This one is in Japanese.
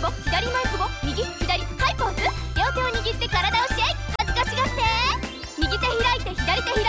ボ左前久保右左ハイポーズ。両手を握って体をシェイク。恥ずかしがって。右手開いて左手開いて